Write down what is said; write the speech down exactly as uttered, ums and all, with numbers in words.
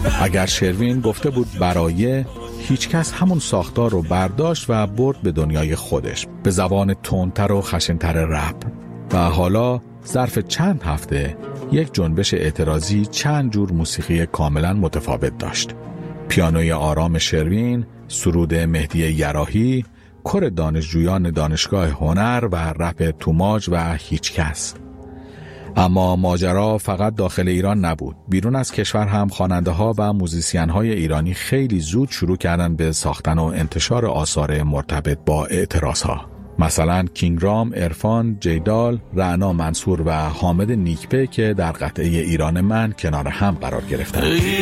اگر شروین گفته بود برای، هیچ کس همون ساختار رو برداشت و برد به دنیای خودش به زبان تندتر و خشن‌تر رپ. و حالا ظرف چند هفته یک جنبش اعتراضی چند جور موسیقی کاملا متفاوت داشت. پیانوی آرام شروین، سرود مهدی یراحی، کور دانشجویان دانشگاه هنر و رپ توماج و هیچ کس. اما ماجرا فقط داخل ایران نبود. بیرون از کشور هم خواننده ها و موزیسین های ایرانی خیلی زود شروع کردن به ساختن و انتشار آثار مرتبط با اعتراض ها. مثلا کینگرام، عرفان، جیدال، رعنا منصور و حامد نیکپی که در قطعه ایران من کنار هم قرار گرفتند.